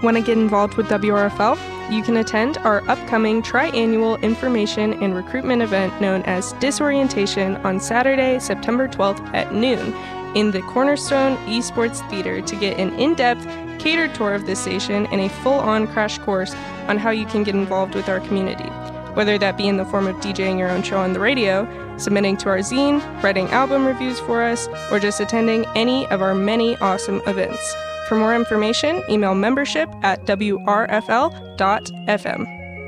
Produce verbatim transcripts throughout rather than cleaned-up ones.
Want to get involved with W R F L? You can attend our upcoming tri-annual information and recruitment event known as Disorientation on Saturday, September twelfth at noon in the Cornerstone Esports Theater to get an in-depth, catered tour of the station and a full-on crash course on how you can get involved with our community. Whether that be in the form of DJing your own show on the radio, submitting to our zine, writing album reviews for us, or just attending any of our many awesome events. For more information, email membership at w r f l dot f m.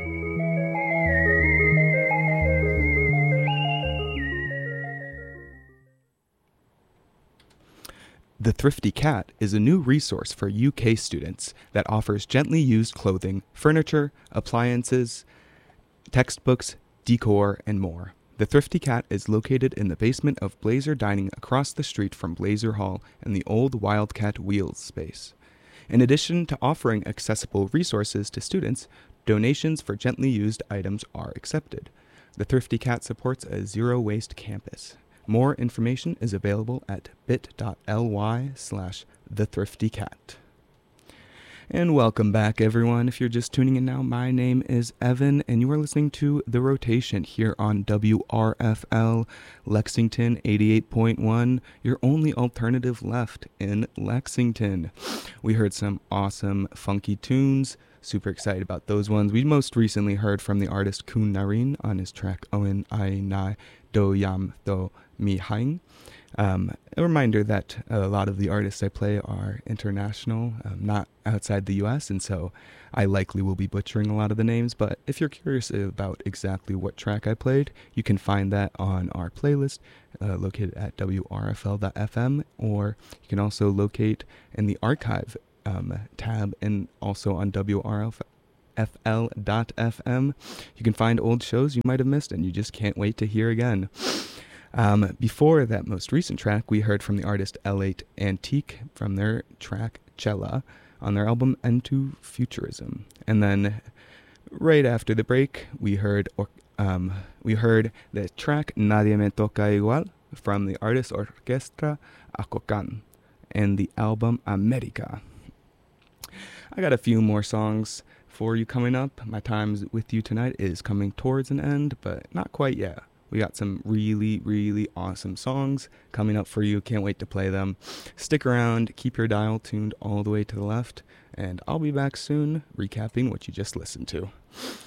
The Thrifty Cat is a new resource for U K students that offers gently used clothing, furniture, appliances, textbooks, decor, and more. The Thrifty Cat is located in the basement of Blazer Dining across the street from Blazer Hall in the old Wildcat Wheels space. In addition to offering accessible resources to students, donations for gently used items are accepted. The Thrifty Cat supports a zero-waste campus. More information is available at bit.ly slash thethriftycat. And welcome back, everyone. If you're just tuning in now, my name is Evan, and you are listening to The Rotation here on W R F L Lexington eighty-eight point one, your only alternative left in Lexington. We heard some awesome, funky tunes. Super excited about those ones. We most recently heard from the artist Kun Narin on his track Oen Ai Nai Do Yam Do Mi Haing. Um, a reminder that a lot of the artists I play are international, um, not outside the U S, and so I likely will be butchering a lot of the names, but if you're curious about exactly what track I played, you can find that on our playlist uh, located at w r f l dot f m, or you can also locate in the archive um, tab and also on w r f l dot f m. You can find old shows you might have missed and you just can't wait to hear again. Um, before that most recent track, we heard from the artist L eight Antique from their track Cella on their album Into Futurism. And then right after the break, we heard or, um, we heard the track Nadie Me Toca Igual from the artist Orquestra Acocan and the album America. I got a few more songs for you coming up. My time with you tonight is coming towards an end, but not quite yet. We got some really, really awesome songs coming up for you. Can't wait to play them. Stick around, keep your dial tuned all the way to the left, and I'll be back soon recapping what you just listened to.